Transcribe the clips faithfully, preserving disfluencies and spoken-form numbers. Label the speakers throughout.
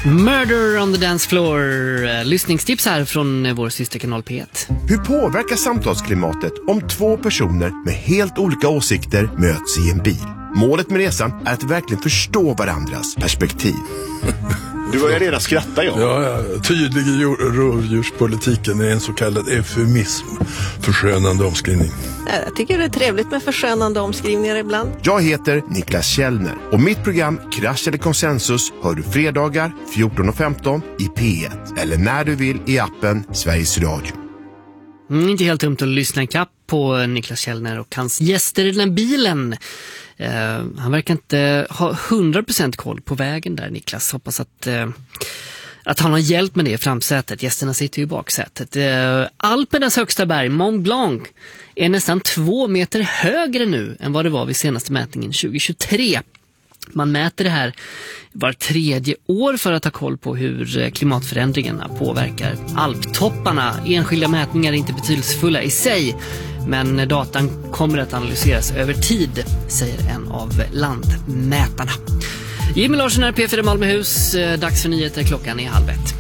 Speaker 1: Murder on the Dance Floor. Lyssningstips här från vår systerkanal P ett.
Speaker 2: Hur påverkar samtalsklimatet om två personer med helt olika åsikter möts i en bil? Målet med resan är att verkligen förstå varandras perspektiv.
Speaker 3: Du börjar redan skratta, ja.
Speaker 4: Ja, ja. Tydlig i rovdjurspolitiken är en så kallad eufemism, förskönande omskrivning.
Speaker 5: Jag tycker det är trevligt med förskönande omskrivningar ibland.
Speaker 2: Jag heter Niklas Källner och mitt program Krasch eller Konsensus hör du fredagar fjorton och femton i P ett eller när du vill i appen Sveriges Radio.
Speaker 1: Mm, inte helt dumt att lyssna en kapp på Niklas Källner och hans gäster i den här bilen. Uh, han verkar inte ha hundra procent koll på vägen där, Niklas. Hoppas att, uh, att han har hjälp med det i framsätet. Gästerna sitter ju i baksätet. Uh, Alpernas högsta berg, Mont Blanc, är nästan två meter högre nu än vad det var vid senaste mätningen tjugohundratjugotre. Man mäter det här var tredje år för att ha koll på hur klimatförändringarna påverkar alptopparna. Enskilda mätningar är inte betydelsefulla i sig, men datan kommer att analyseras över tid, säger en av landmätarna. Jimmy Larsson är P fyra Malmöhus. Dags för nyheter, klockan är halv ett.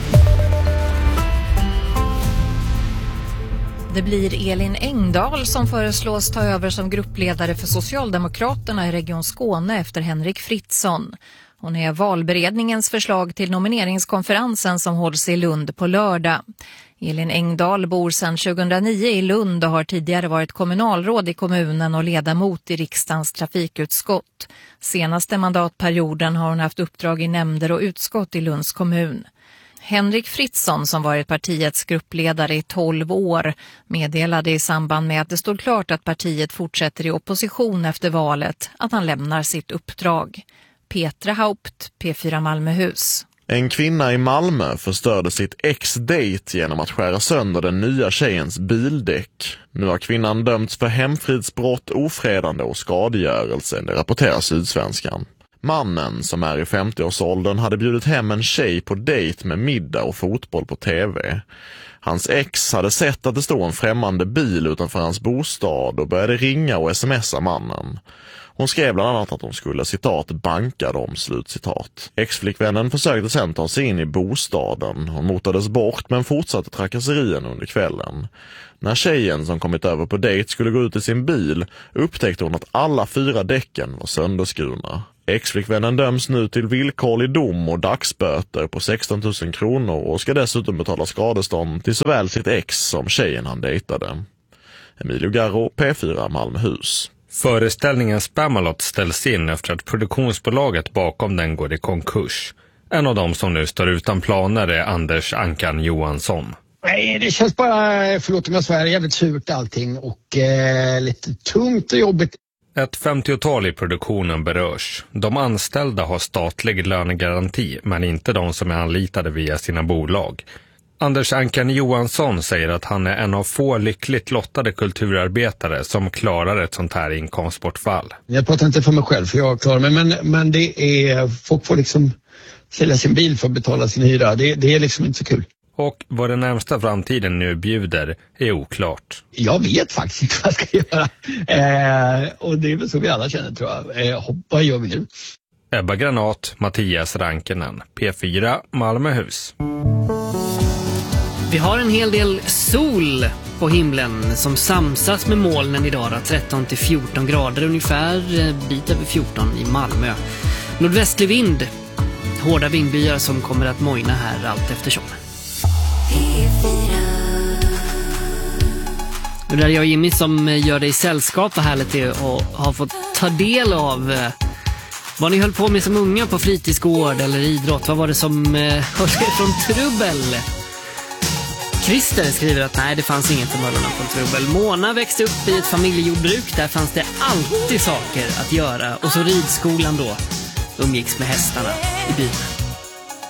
Speaker 6: Det blir Elin Engdahl som föreslås ta över som gruppledare för Socialdemokraterna i Region Skåne efter Henrik Fritzson. Hon är valberedningens förslag till nomineringskonferensen som hålls i Lund på lördag. Elin Engdahl bor sedan tjugohundranio i Lund och har tidigare varit kommunalråd i kommunen och ledamot i riksdagens trafikutskott. Senaste mandatperioden har hon haft uppdrag i nämnder och utskott i Lunds kommun. Henrik Fritzson, som varit partiets gruppledare i tolv år, meddelade i samband med att det stod klart att partiet fortsätter i opposition efter valet att han lämnar sitt uppdrag. Petra Haupt, P fyra Malmöhus.
Speaker 7: En kvinna i Malmö förstörde sitt ex-date genom att skära sönder den nya tjejens bildäck. Nu har kvinnan dömts för hemfridsbrott, ofredande och skadegörelse, det rapporterar Sydsvenskan. Mannen, som är i femtioårsåldern, hade bjudit hem en tjej på dejt med middag och fotboll på tv. Hans ex hade sett att det stod en främmande bil utanför hans bostad och började ringa och smsa mannen. Hon skrev bland annat att hon skulle, citat, banka dem, slutcitat. Ex-flickvännen försökte sedan ta sig in i bostaden. Hon motades bort men fortsatte trakasserien under kvällen. När tjejen som kommit över på dejt skulle gå ut i sin bil upptäckte hon att alla fyra däcken var sönderskurna. Ex-flickvännen döms nu till villkorlig dom och dagsböter på sexton tusen kronor och ska dessutom betala skadestånd till såväl sitt ex som tjejen han dejtade. Emilio Garro, P fyra Malmöhus.
Speaker 8: Föreställningen Spamalot ställs in efter att produktionsbolaget bakom den går i konkurs. En av dem som nu står utan planer är Anders Ankan Johansson.
Speaker 9: Nej, det känns bara, förlåt om jag svär, jävligt surt allting och eh, lite tungt och jobbigt.
Speaker 8: Ett femtiotal i produktionen berörs. De anställda har statlig lönegaranti, men inte de som är anlitade via sina bolag. Anders Ankan Johansson säger att han är en av få lyckligt lottade kulturarbetare som klarar ett sånt här inkomstbortfall.
Speaker 9: Jag pratar inte för mig själv, för jag klarar mig, men, men det är, folk får liksom sälja sin bil för att betala sin hyra. Det, det är liksom inte så kul.
Speaker 8: Och vad den närmsta framtiden nu bjuder är oklart.
Speaker 9: Jag vet faktiskt inte vad jag ska göra. Eh, och det är väl så vi alla känner, tror jag. Eh, vad gör vi nu?
Speaker 8: Ebba Granat, Mattias Rankenen, P fyra Malmöhus.
Speaker 1: Vi har en hel del sol på himlen som samsas med molnen idag, tretton till fjorton grader ungefär, bit över fjorton i Malmö. Nordvästlig vind, hårda vindbyar som kommer att mojna här allt eftersom. Det där är jag och Jimmy som gör dig sällskap, vad härligt det är och har fått ta del av vad ni höll på med som unga på fritidsgård eller idrott. Vad var det som hörde från trubbel? Christer skriver att nej, det fanns inget för möllorna från trubbel. Mona växte upp i ett familjejordbruk. Där fanns det alltid saker att göra. Och så ridskolan då umgicks med hästarna i byn.